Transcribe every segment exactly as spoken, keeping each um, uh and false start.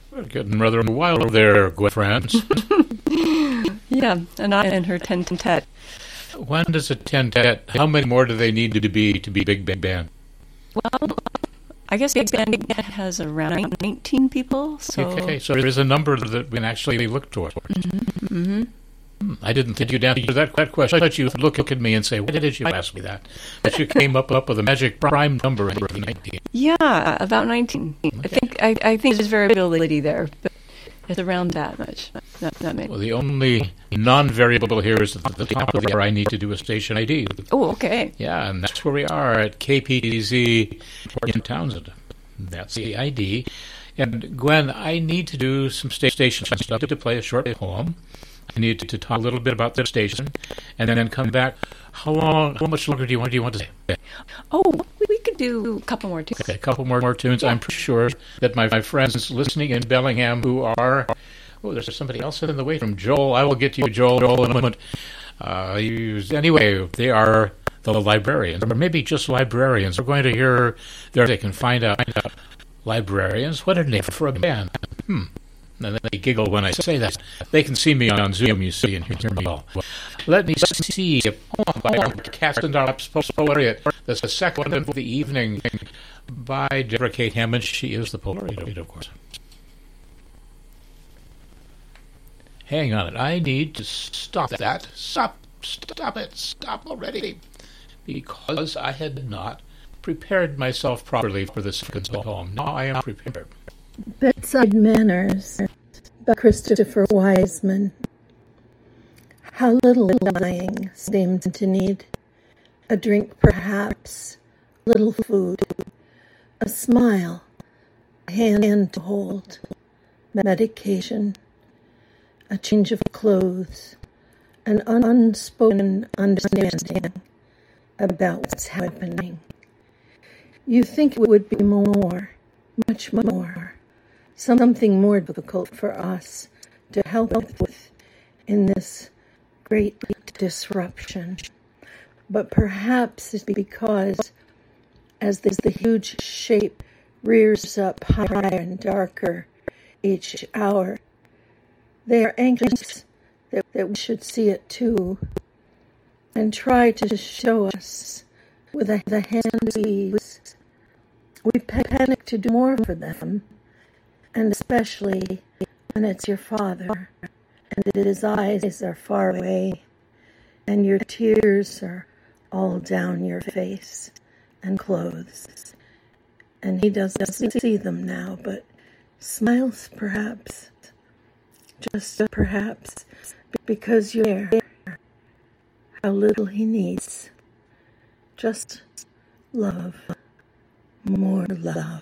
We're getting rather wild there, Gwen France. Yeah, and I and her ten-tet. When does a ten-tet, how many more do they need to be to be big band? Well, I guess Big Band has around nineteen people. So Okay, so there is a number that we can actually look toward. Mm-hmm. Mm-hmm. I didn't think you'd answer that, that question. I thought you'd look at me and say, why did you ask me that? But you came up, up with a magic prime number in nineteen. Yeah, about nineteen. Okay. I think I, I think there's variability there, but it's around that much. Not, not many. Well, the only non-variable here is at the top of the hour I need to do a station I D. Oh, okay. Yeah, and that's where we are at K P T Z in Townsend. That's the I D. And Gwen, I need to do some sta- station stuff to play a short poem. I need to talk a little bit about the station, and then come back. How long? How much longer do you want? Do you want to say? Oh, we could do a couple more tunes. Okay, a couple more more tunes. I'm pretty sure that my, my friends listening in Bellingham who are. Oh, there's somebody else in the way from Joel. I will get to you, Joel, Joel in a moment. Uh, you, anyway, they are the librarians, or maybe just librarians. We're going to hear there. They can find out. Librarians. What a name for a band. Hmm. And then they giggle when I say that. They can see me on Zoom, you see, and hear me all. Let me see a poem by our Castendar's poet, the second of the evening, by Deborah Kate Hammond. She is the poet, of course. Hang on it. I need to stop that. Stop. Stop it. Stop already. Because I had not prepared myself properly for this second poem. Now I am prepared. Bedside Manners by Christopher Wiseman. How little lying seems to need. A drink perhaps, little food, a smile, a hand to hold, medication, a change of clothes, an unspoken understanding about what's happening. You think it would be more, much more, something more difficult for us to help with in this great disruption. But perhaps it's because as the, the huge shape rears up higher and darker each hour, they are anxious that, that we should see it too and try to show us with the, the hand ease. We panic to do more for them, and especially when it's your father, and his eyes are far away, and your tears are all down your face and clothes. And he doesn't see them now, but smiles perhaps, just perhaps, because you're there. How little he needs. Just love. More love.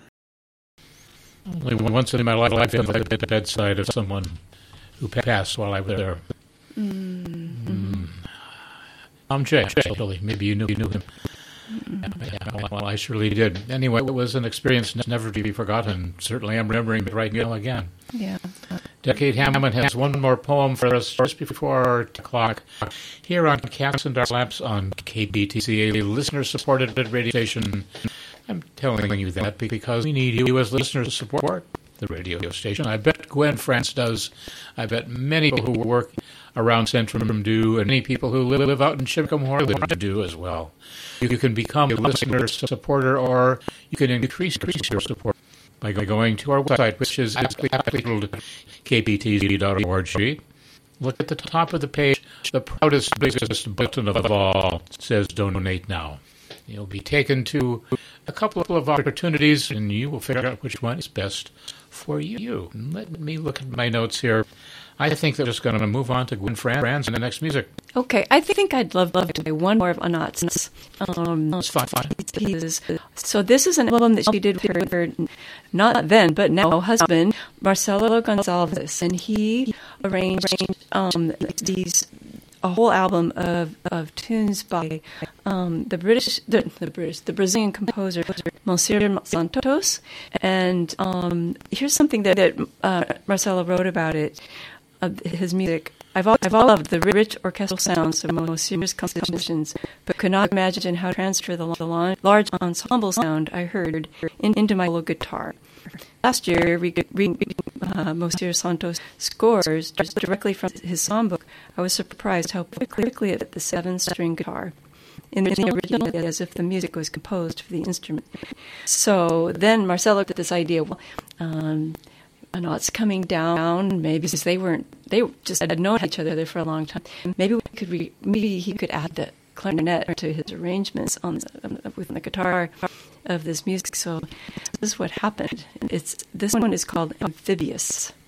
Only once in my life I've been at the bedside of someone who passed while I was there. Mm-hmm. Mm. Tom Jay, actually. Maybe you knew, you knew him. Mm-hmm. Yeah, well, I surely did. Anyway, it was an experience never to be forgotten. Certainly I'm remembering it right now again. Yeah. Decade Hammond has one more poem for us just before ten o'clock here on Cats and Dark Lamps on K B T C, a listener-supported radio station. I'm telling you that because we need you as listeners to support the radio station. I bet Gwen France does. I bet many people who work around Centrum do, and many people who live, live out in Chickamauga do as well. You can become a listener supporter, or you can increase, increase your support by going to our website, which is titled k b t z dot org. Look at the top of the page. The proudest, biggest button of all says Donate Now. You'll be taken to a couple of opportunities, and you will figure out which one is best for you. Let me look at my notes here. I think they're just going to move on to Gwen France and the next music. Okay, I think I'd love, love to play one more of Anat's. Um, That's fine, fine. So this is an album that she did with her, not then, but now, husband, Marcelo Gonzalez, and he arranged um, these... a whole album of, of tunes by um, the British, the, the British, the Brazilian composer Monsieur Santos. And um, here's something that, that uh, Marcelo wrote about it, of his music. I've I've loved the rich orchestral sounds of Monsieur's compositions, but could not imagine how to transfer the, the large ensemble sound I heard in, into my little guitar. Last year, reading uh, Monsieur Santos' scores directly from his songbook, I was surprised how quickly it fit the seven-string guitar in the original, as if the music was composed for the instrument. So then Marcel looked at this idea. Well, um, notes coming down, maybe because they weren't, they just had known each other for a long time. Maybe we could, re, maybe he could add the clarinet to his arrangements on the, with the guitar of this music. So this is what happened. It's this one is called Amphibious.